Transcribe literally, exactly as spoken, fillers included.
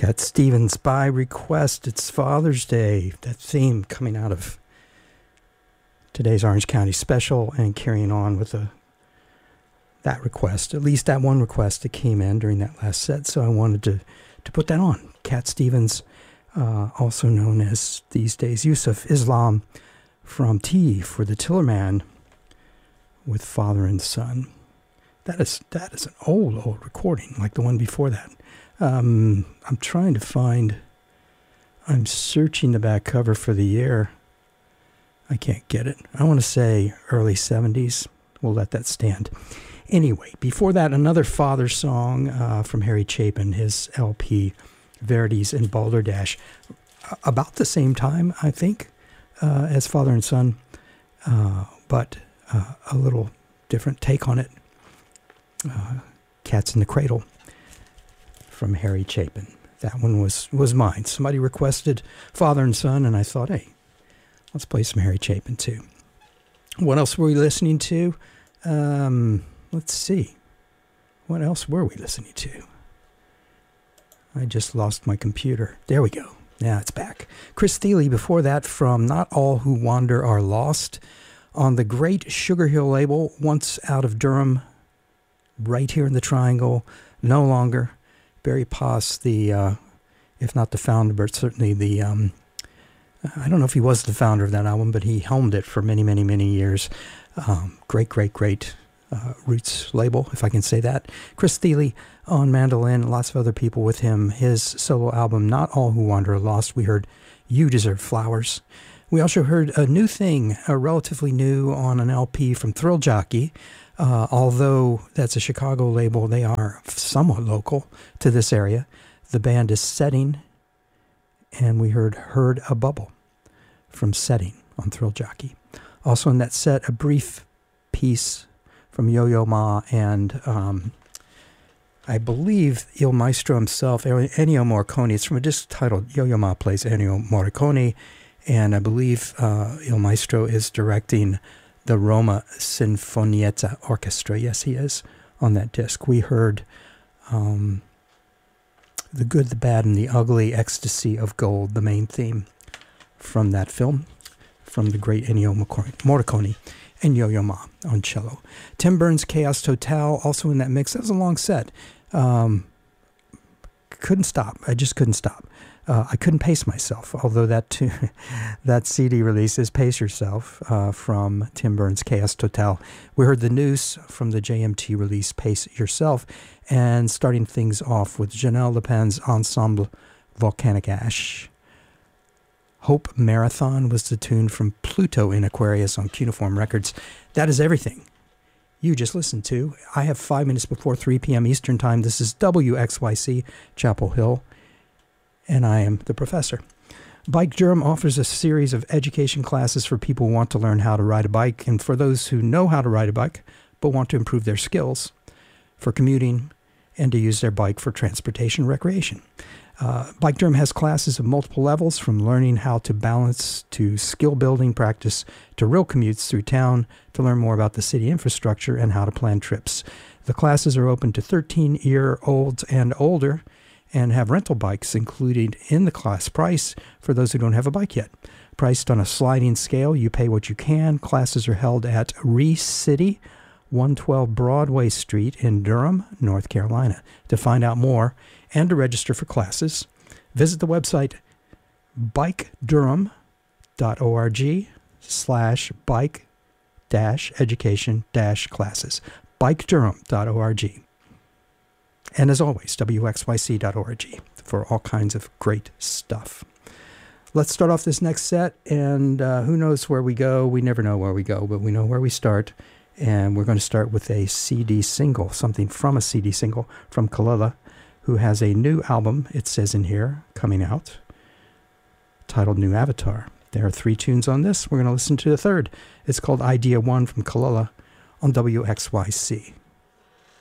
Cat Stevens by request. It's Father's Day. That theme coming out of today's Orange County special and carrying on with a, that request, at least that one request that came in during that last set. So I wanted to, to put that on. Cat Stevens, uh, also known as these days Yusuf Islam, from T for the Tillerman with Father and Son. That is that is an old, old recording, like the one before that. Um, I'm trying to find, I'm searching the back cover for the year. I can't get it. I want to say early seventies. We'll let that stand. Anyway, before that, another father song uh, from Harry Chapin, his L P, Verities and Balderdash. About the same time, I think, uh, as Father and Son, uh, but uh, a little different take on it. Uh, Cats in the Cradle from Harry Chapin. That one was, was mine. Somebody requested Father and Son, and I thought, hey, let's play some Harry Chapin too. What else were we listening to? Um, let's see. What else were we listening to? I just lost my computer. There we go. Now it's back. Chris Thile before that from Not All Who Wander Are Lost on the great Sugar Hill label, once out of Durham, right here in the Triangle, no longer. Barry Poss, the, uh, if not the founder, but certainly the, um, I don't know if he was the founder of that album, but he helmed it for many, many, many years. Um, great, great, great uh, roots label, if I can say that. Chris Thile on mandolin, lots of other people with him. His solo album, Not All Who Wander Are Lost, we heard You Deserve Flowers. We also heard a new thing, a relatively new on an L P from Thrill Jockey. Uh, although that's a Chicago label, they are somewhat local to this area. The band is Setting, and we heard Heard a Bubble from Setting on Thrill Jockey. Also in that set, a brief piece from Yo-Yo Ma and um, I believe Il Maestro himself, Ennio Morricone. It's from a disc titled Yo-Yo Ma Plays Ennio Morricone, and I believe uh, Il Maestro is directing the Roma Sinfonietta Orchestra. Yes, he is on that disc. We heard um, The Good, the Bad, and the Ugly, Ecstasy of Gold, the main theme from that film, from the great Ennio Morricone, and Yo-Yo Ma on cello. Tim Burns' Chaos Total, also in that mix. That was a long set. Um, couldn't stop. I just couldn't stop. Uh, I couldn't pace myself, although that too, that C D release is Pace Yourself uh, from Tim Burns' Chaos Total. We heard The Noose from the J M T release Pace Yourself, and starting things off with Janelle Lepen's Ensemble Volcanic Ash. Hope Marathon was the tune from Pluto in Aquarius on Cuneiform Records. That is everything you just listened to. I have five minutes before three p.m. Eastern Time. This is W X Y C, Chapel Hill, and I am the professor. Bike Durham offers a series of education classes for people who want to learn how to ride a bike, and for those who know how to ride a bike but want to improve their skills for commuting and to use their bike for transportation recreation. Uh, Bike Durham has classes of multiple levels, from learning how to balance to skill building practice to real commutes through town to learn more about the city infrastructure and how to plan trips. The classes are open to thirteen-year-olds and older and have rental bikes included in the class price for those who don't have a bike yet. Priced on a sliding scale, you pay what you can. Classes are held at Reese City, one twelve Broadway Street in Durham, North Carolina. To find out more and to register for classes, visit the website bikedurham dot org slash bike dash education dash classes. bikedurham dot org. And as always, W X Y C dot org for all kinds of great stuff. Let's start off this next set, and uh, who knows where we go. We never know where we go, but we know where we start. And we're going to start with a C D single, something from a C D single from Kalila, who has a new album, it says in here, coming out, titled New Avatar. There are three tunes on this. We're going to listen to the third. It's called Idea One from Kalila on W X Y C.